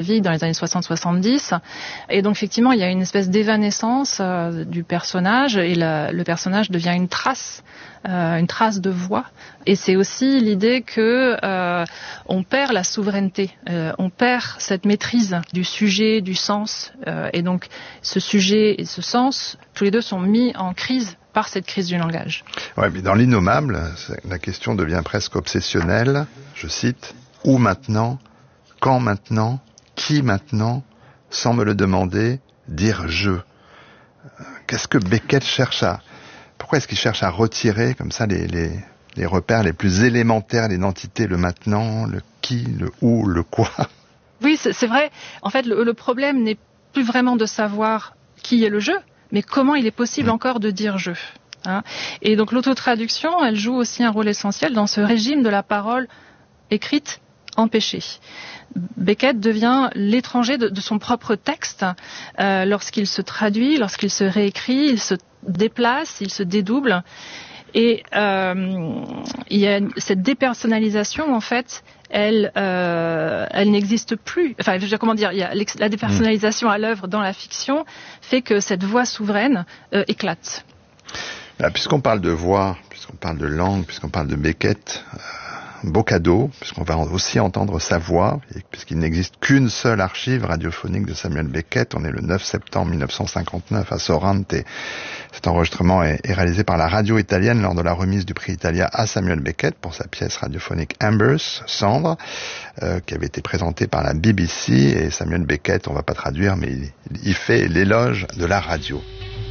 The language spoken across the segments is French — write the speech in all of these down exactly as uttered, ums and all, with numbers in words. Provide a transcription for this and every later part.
vie dans les années soixante soixante-dix. Et donc effectivement, il y a une espèce d'évanescence euh, du personnage et la, le personnage devient une trace, euh, une trace de voix. Et c'est aussi l'idée que euh, on perd la souveraineté, euh, on perd cette maîtrise du sujet, du sens. Euh, et donc ce sujet et ce sens, tous les deux sont mis en crise par cette crise du langage. Ouais, mais dans l'Innommable, la question devient presque obsessionnelle. Je cite, « Où maintenant ? Quand maintenant ? Qui maintenant ? Sans me le demander, dire je ». Qu'est-ce que Beckett cherche à... Pourquoi est-ce qu'il cherche à retirer comme ça les, les, les repères les plus élémentaires d'identité, le maintenant, le qui, le où, le quoi ? Oui, c'est, c'est vrai. En fait, le, le problème n'est plus vraiment de savoir qui est le je, mais comment il est possible mmh. encore de dire je. Hein. Et donc l'autotraduction, elle joue aussi un rôle essentiel dans ce régime de la parole écrite empêchée. Beckett devient l'étranger de, de son propre texte euh, lorsqu'il se traduit, lorsqu'il se réécrit, il se déplace, il se dédouble. Et euh, il y a cette dépersonnalisation, en fait, elle, euh, elle n'existe plus. Enfin, je veux dire, comment dire, il y a la dépersonnalisation à l'œuvre dans la fiction fait que cette voix souveraine euh, éclate. Là, puisqu'on parle de voix, puisqu'on parle de langue, puisqu'on parle de Beckett, euh, beau cadeau, puisqu'on va aussi entendre sa voix, et puisqu'il n'existe qu'une seule archive radiophonique de Samuel Beckett. On est le neuf septembre mille neuf cent cinquante-neuf à Sorrente, et cet enregistrement est, est réalisé par la radio italienne lors de la remise du prix Italia à Samuel Beckett pour sa pièce radiophonique Embers, Cendre, euh, qui avait été présentée par la B B C. Et Samuel Beckett, on va pas traduire, mais il, il fait l'éloge de la radio.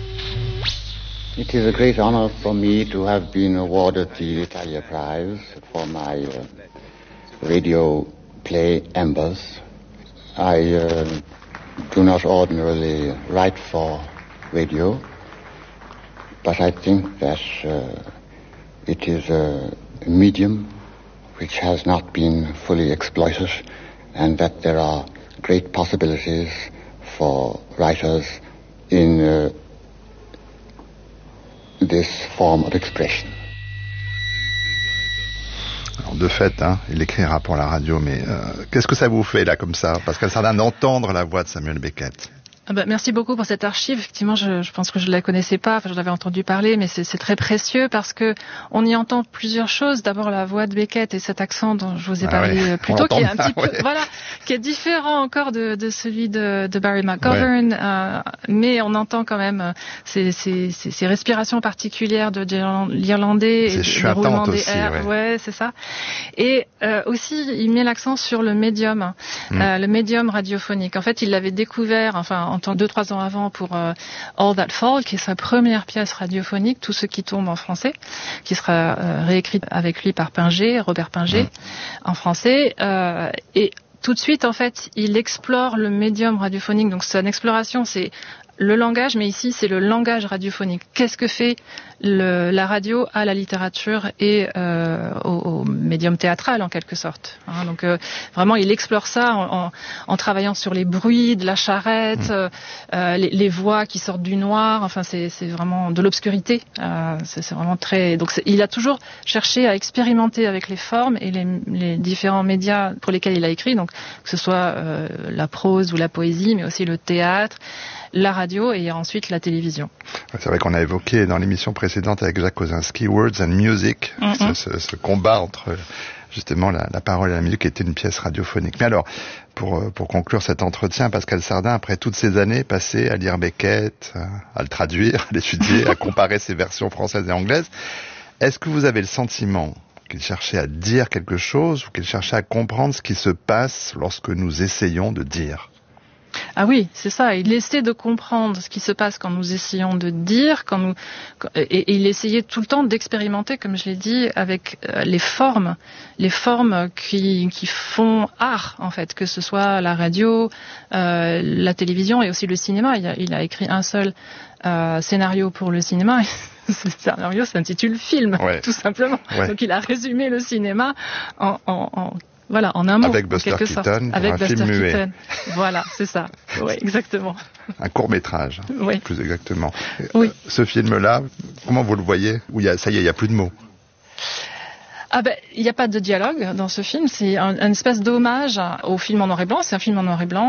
It is a great honor for me to have been awarded the Italia Prize for my uh, radio play Embers. I uh, do not ordinarily write for radio, but I think that uh, it is a medium which has not been fully exploited, and that there are great possibilities for writers in uh, this form of expression. Alors de fait, hein, il écrira pour la radio, mais euh, qu'est-ce que ça vous fait là comme ça, Pascal Sardin, d'entendre la voix de Samuel Beckett? Ah bah, merci beaucoup pour cette archive. Effectivement, je, je pense que je ne la connaissais pas. Enfin, j'en avais entendu parler, mais c'est, c'est très précieux parce que on y entend plusieurs choses. D'abord, la voix de Beckett et cet accent dont je vous ai ah parlé ouais, plus tôt, qui est un ça, petit peu, ouais. voilà, qui est différent encore de, de celui de, de Barry McGovern. Ouais. Euh, mais on entend quand même ces, ces, ces, ces respirations particulières de l'irlandais c'est et le roulement des aussi, airs. Ouais. ouais, c'est ça. Et euh, aussi, il met l'accent sur le médium, mm. euh, le médium radiophonique. En fait, il l'avait découvert, enfin, en tant deux, trois ans avant, pour euh, All That Fall, qui est sa première pièce radiophonique, Tout ce qui tombe en français, qui sera euh, réécrite avec lui par Pinger, Robert Pinger, mmh. en français. Euh, et tout de suite, en fait, il explore le médium radiophonique. Donc, son exploration, c'est le langage, mais ici, c'est le langage radiophonique. Qu'est-ce que fait le, la radio à la littérature et euh, au, au médium théâtral, en quelque sorte. Hein, donc, euh, vraiment, il explore ça en, en, en travaillant sur les bruits de la charrette, mmh. euh, les, les voix qui sortent du noir. Enfin, c'est, c'est vraiment de l'obscurité. Euh, c'est, c'est vraiment très... Donc, c'est, il a toujours cherché à expérimenter avec les formes et les, les différents médias pour lesquels il a écrit. Donc, que ce soit euh, la prose ou la poésie, mais aussi le théâtre, la radio et ensuite la télévision. C'est vrai qu'on a évoqué dans l'émission précédente avec Jacques Kosinski Words and Music, mm-hmm. ce, ce, ce combat entre justement la, la parole et la musique qui était une pièce radiophonique. Mais alors, pour, pour conclure cet entretien, Pascal Sardin, après toutes ces années passées à lire Beckett, à le traduire, à l'étudier, à comparer ses versions françaises et anglaises, est-ce que vous avez le sentiment qu'il cherchait à dire quelque chose ou qu'il cherchait à comprendre ce qui se passe lorsque nous essayons de dire ? Ah oui, c'est ça. Il essaie de comprendre ce qui se passe quand nous essayons de dire, quand nous et, et il essayait tout le temps d'expérimenter, comme je l'ai dit, avec euh, les formes, les formes qui qui font art en fait, que ce soit la radio, euh, la télévision et aussi le cinéma. Il a, il a écrit un seul euh, scénario pour le cinéma. Ce scénario s'intitule Film, ouais. tout simplement. Ouais. Donc il a résumé le cinéma en, en, en Voilà, en un mot, avec Buster en quelque Keaton, sorte. Avec un Buster film muet. Keaton. Voilà, c'est ça. Oui, exactement. Un court métrage, oui. plus exactement. Oui. Ce film-là, comment vous le voyez? Où il y a, ça y est, il n'y a plus de mots. Ah ben, il n'y a pas de dialogue dans ce film. C'est un, un espèce d'hommage au film en noir et blanc. C'est un film en noir et blanc.